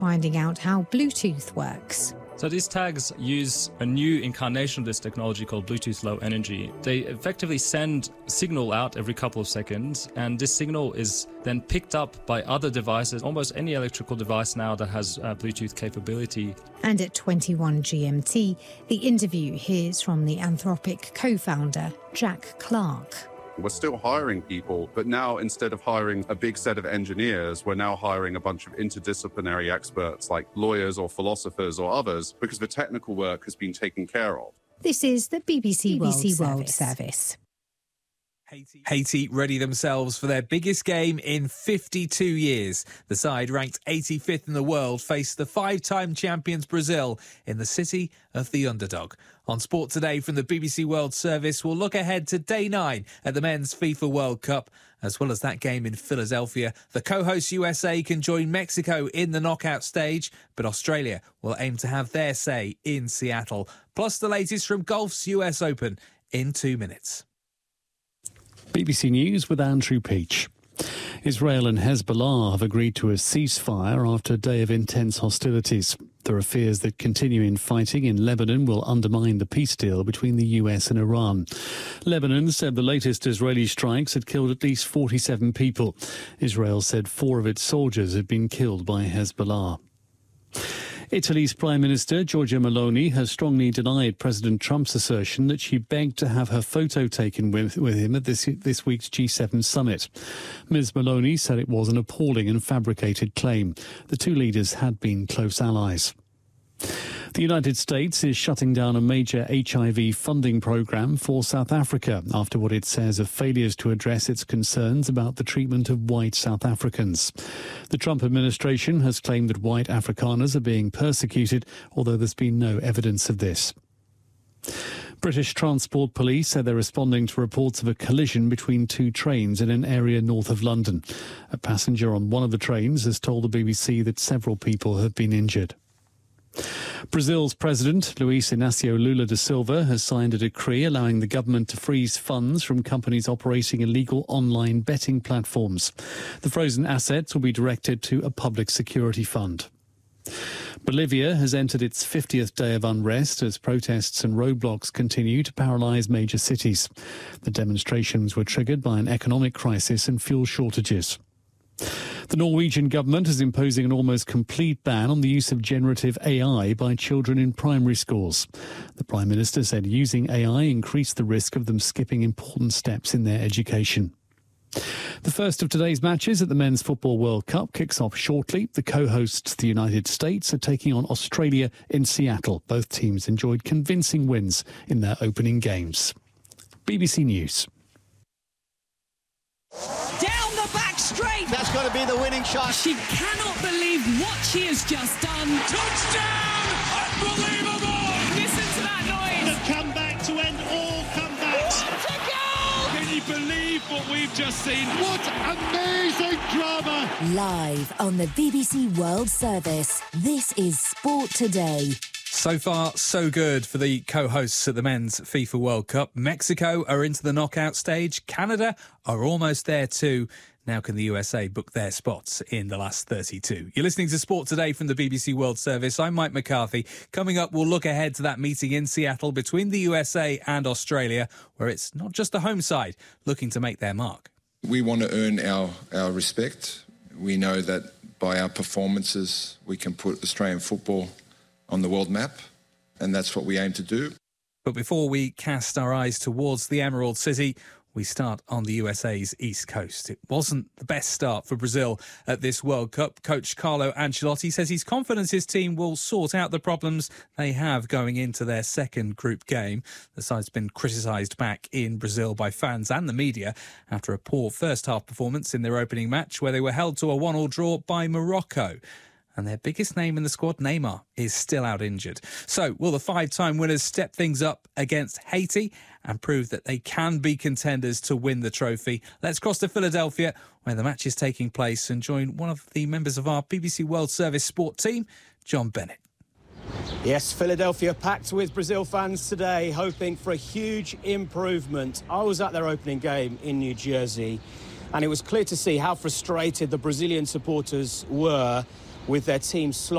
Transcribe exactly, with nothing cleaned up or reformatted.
finding out how Bluetooth works. So these tags use a new incarnation of this technology called Bluetooth Low Energy. They effectively send signal out every couple of seconds, and this signal is then picked up by other devices, almost any electrical device now that has uh, Bluetooth capability. And at twenty-one G M T, the interview hears from the Anthropic co-founder, Jack Clark. We're still hiring people, but now instead of hiring a big set of engineers, we're now hiring a bunch of interdisciplinary experts like lawyers or philosophers or others, because the technical work has been taken care of. This is the B B C, B B C World, World Service. Service. Haiti. Haiti ready themselves for their biggest game in fifty-two years. The side, ranked eighty-fifth in the world, faced the five-time champions Brazil in the city of the underdog. On Sport Today from the B B C World Service, we'll look ahead to day nine at the Men's FIFA World Cup. As well as that game in Philadelphia, the co-host U S A can join Mexico in the knockout stage, but Australia will aim to have their say in Seattle. Plus the latest from golf's U S Open in two minutes. B B C News with Andrew Peach. Israel and Hezbollah have agreed to a ceasefire after a day of intense hostilities. There are fears that continuing fighting in Lebanon will undermine the peace deal between the U S and Iran. Lebanon said the latest Israeli strikes had killed at least forty-seven people. Israel said four of its soldiers had been killed by Hezbollah. Italy's Prime Minister, Giorgia Meloni, has strongly denied President Trump's assertion that she begged to have her photo taken with, with him at this, this week's G seven summit. Miz Meloni said it was an appalling and fabricated claim. The two leaders had been close allies. The United States is shutting down a major H I V funding program for South Africa after what it says are failures to address its concerns about the treatment of white South Africans. The Trump administration has claimed that white Afrikaners are being persecuted, although there's been no evidence of this. British Transport Police said they're responding to reports of a collision between two trains in an area north of London. A passenger on one of the trains has told the B B C that several people have been injured. Brazil's president, Luiz Inácio Lula da Silva, has signed a decree allowing the government to freeze funds from companies operating illegal online betting platforms. The frozen assets will be directed to a public security fund. Bolivia has entered its fiftieth day of unrest as protests and roadblocks continue to paralyse major cities. The demonstrations were triggered by an economic crisis and fuel shortages. The Norwegian government is imposing an almost complete ban on the use of generative A I by children in primary schools. The Prime Minister said using A I increased the risk of them skipping important steps in their education. The first of today's matches at the Men's Football World Cup kicks off shortly. The co-hosts, the United States, are taking on Australia in Seattle. Both teams enjoyed convincing wins in their opening games. B B C News. Down the back straight. That's got to be the winning shot. She cannot believe what she has just done. Touchdown! Unbelievable! Listen to that noise. The comeback to end all comebacks. What a goal! Can you believe what we've just seen? What amazing drama! Live on the B B C World Service, this is Sport Today. So far, so good for the co-hosts at the Men's FIFA World Cup. Mexico are into the knockout stage. Canada are almost there too. Now can the U S A book their spots in the last thirty-two? You're listening to Sport Today from the B B C World Service. I'm Mike McCarthy. Coming up, we'll look ahead to that meeting in Seattle between the U S A and Australia, where it's not just the home side looking to make their mark. We want to earn our, our respect. We know that by our performances, we can put Australian football on the world map, and that's what we aim to do. But before we cast our eyes towards the Emerald City, we start on the U S A's East Coast. It wasn't the best start for Brazil at this World Cup. Coach Carlo Ancelotti says he's confident his team will sort out the problems they have going into their second group game. The side's been criticised back in Brazil by fans and the media after a poor first-half performance in their opening match where they were held to a one-all draw by Morocco. And their biggest name in the squad, Neymar, is still out injured. So will the five-time winners step things up against Haiti and prove that they can be contenders to win the trophy? Let's cross to Philadelphia, where the match is taking place, and join one of the members of our B B C World Service sport team, John Bennett. Yes, Philadelphia packed with Brazil fans today, hoping for a huge improvement. I was at their opening game in New Jersey, and it was clear to see how frustrated the Brazilian supporters were with their team slot.